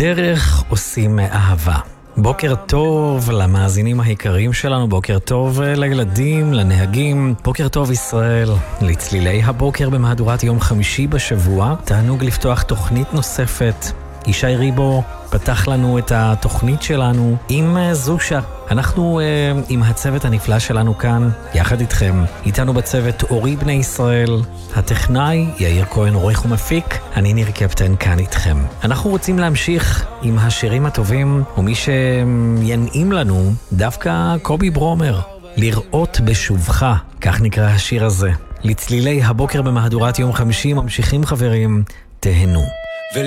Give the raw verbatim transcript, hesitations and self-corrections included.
בדרך עושים אהבה. בוקר טוב למאזינים העיקריים שלנו, בוקר טוב לילדים, לנהגים, בוקר טוב ישראל, לצלילי הבוקר במהדורת יום חמישי בשבוע. תענוג לפתוח תוכנית נוספת. ישי ריבו פתח לנו את התוכנית שלנו עם זושה. אנחנו uh, עם הצוות הנפלא שלנו כאן, יחד איתכם. איתנו בצוות אורי בני ישראל, הטכנאי יאיר כהן עורך ומפיק, אני ניר קפטן כאן איתכם. אנחנו רוצים להמשיך עם השירים הטובים, ומי שינעים לנו דווקא קובי ברומר, לראות בשובך, כך נקרא השיר הזה. לצלילי הבוקר במהדורת יום חמישי ממשיכים חברים, תהנו.